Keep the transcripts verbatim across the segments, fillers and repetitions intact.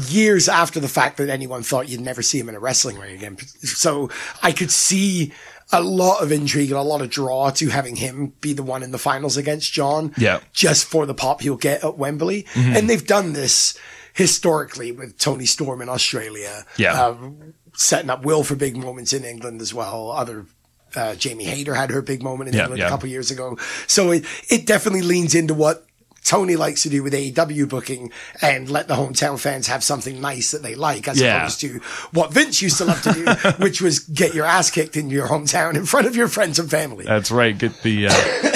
years after the fact that anyone thought you'd never see him in a wrestling ring again. So I could see a lot of intrigue and a lot of draw to having him be the one in the finals against John. Yeah. Just for the pop he'll get at Wembley. Mm-hmm. And they've done this historically with Tony Storm in Australia. Yeah. Uh, setting up Will for big moments in England as well. Other, uh, Jamie Hayter had her big moment in yeah, England yeah. a couple years ago. So it, it definitely leans into what Tony likes to do with A E W booking and let the hometown fans have something nice that they like, as yeah. opposed to what Vince used to love to do, which was get your ass kicked in your hometown in front of your friends and family. That's right. Get the, uh,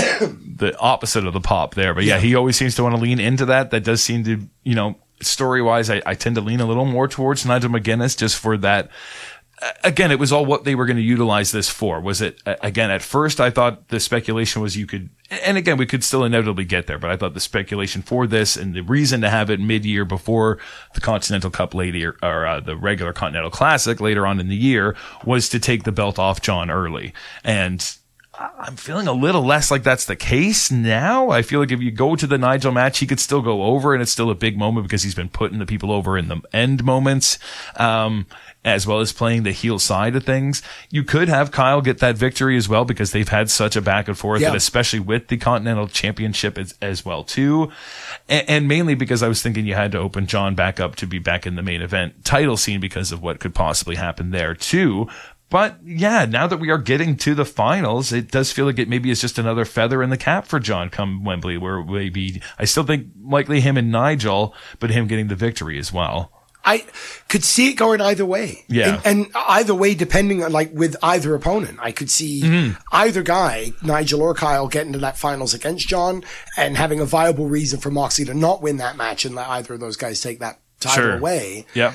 the opposite of the pop there. But yeah, yeah, he always seems to want to lean into that. That does seem to, you know, story wise, I, I tend to lean a little more towards Nigel McGuinness just for that. Again, it was all what they were going to utilize this for. Was it, again, at first I thought the speculation was you could, and again, we could still inevitably get there, but I thought the speculation for this and the reason to have it mid-year before the Continental Cup later, or uh, the regular Continental Classic later on in the year, was to take the belt off John early. And I'm feeling a little less like that's the case now. I feel like if you go to the Nigel match, he could still go over, and it's still a big moment because he's been putting the people over in the end moments. Um, as well as playing the heel side of things. You could have Kyle get that victory as well because they've had such a back and forth, yeah. and especially with the Continental Championship as, as well too. And, and mainly because I was thinking you had to open John back up to be back in the main event title scene because of what could possibly happen there too. But yeah, now that we are getting to the finals, it does feel like it maybe is just another feather in the cap for John come Wembley, where maybe I still think likely him and Nigel, but him getting the victory as well. I could see it going either way. Yeah. And, and either way, depending on, like, with either opponent, I could see mm-hmm. either guy, Nigel or Kyle, getting to that finals against John and having a viable reason for Moxley to not win that match and let either of those guys take that title sure. away. Yeah.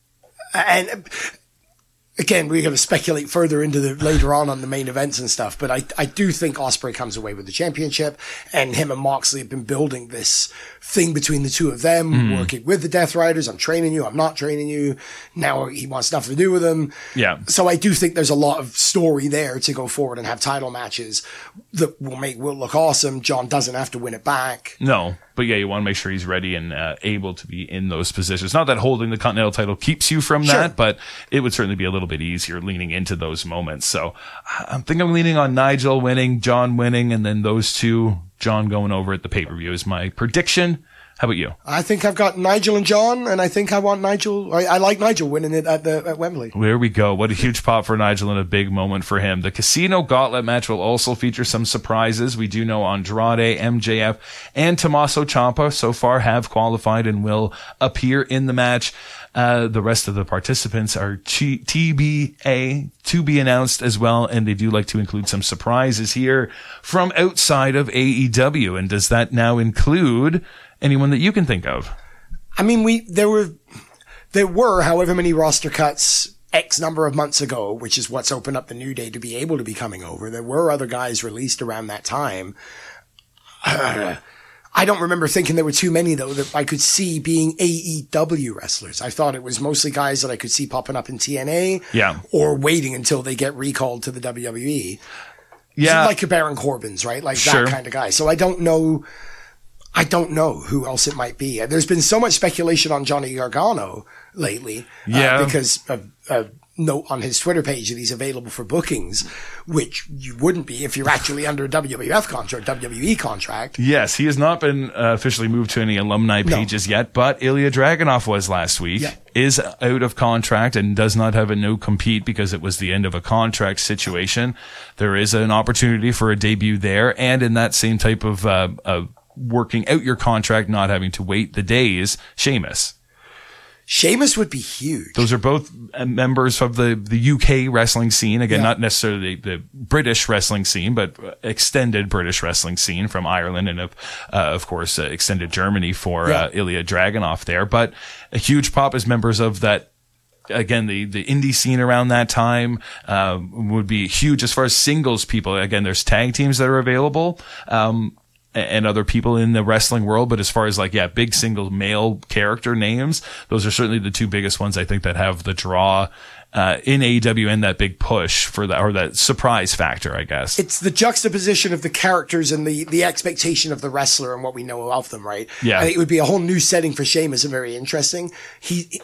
And again, we're going to speculate further into the later on on the main events and stuff, but I, I do think Ospreay comes away with the championship, and him and Moxley have been building this thing between the two of them, mm. working with the Death Riders. I'm training you. I'm not training you. Now he wants nothing to do with them. Yeah. So I do think there's a lot of story there to go forward and have title matches that will make Will look awesome. John doesn't have to win it back. No. But yeah, you want to make sure he's ready and uh, able to be in those positions. Not that holding the Continental title keeps you from sure. that, but it would certainly be a little bit easier leaning into those moments. So I think I'm leaning on Nigel winning, John winning, and then those two, John going over at the pay-per-view is my prediction. How about you? I think I've got Nigel and John, and I think I want Nigel. I, I like Nigel winning it at the at Wembley. There we go. What a huge pop for Nigel and a big moment for him. The Casino Gauntlet match will also feature some surprises. We do know Andrade, M J F, and Tommaso Ciampa so far have qualified and will appear in the match. Uh, the rest of the participants are T B A to be announced as well, and they do like to include some surprises here from outside of A E W. And does that now include anyone that you can think of? I mean, we there were there were however many roster cuts X number of months ago, which is what's opened up the New Day to be able to be coming over. There were other guys released around that time. Uh, I don't remember thinking there were too many, though, that I could see being A E W wrestlers. I thought it was mostly guys that I could see popping up in T N A yeah. or waiting until they get recalled to the W W E. Yeah. So like your Baron Corbin's, right? Like sure. that kind of guy. So I don't know. I don't know who else it might be. There's been so much speculation on Johnny Gargano lately. Yeah. Uh, because of a note on his Twitter page that he's available for bookings, which you wouldn't be if you're actually under a W W F contract, W W E contract. Yes, he has not been uh, officially moved to any alumni pages no. yet, but Ilya Dragunov was last week, yeah. is out of contract and does not have a no compete because it was the end of a contract situation. There is an opportunity for a debut there, and in that same type of, uh, of working out your contract, not having to wait the days, Sheamus. Sheamus would be huge. Those are both members of the, the U K wrestling scene. Again, yeah. not necessarily the, the British wrestling scene, but extended British wrestling scene from Ireland and, of, uh, of course, uh, extended Germany for yeah. uh, Ilya Dragunov there. But a huge pop as members of that. Again, the, the indie scene around that time, uh, would be huge as far as singles people. Again, there's tag teams that are available. Um, and other people in the wrestling world. But as far as like, yeah, big single male character names, those are certainly the two biggest ones I think that have the draw, uh, in A E W and that big push for that, or that surprise factor, I guess. It's the juxtaposition of the characters and the, the expectation of the wrestler and what we know of them, right? Yeah. I think it would be a whole new setting for Sheamus and very interesting. He,